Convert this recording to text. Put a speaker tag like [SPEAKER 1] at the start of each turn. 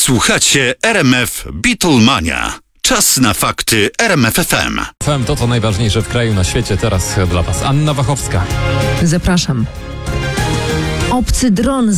[SPEAKER 1] Słuchacie RMF Beatlemania. Czas na fakty RMF FM.
[SPEAKER 2] To co najważniejsze w kraju, na świecie. Teraz dla Was Anna Wachowska.
[SPEAKER 3] Zapraszam. Obcy dron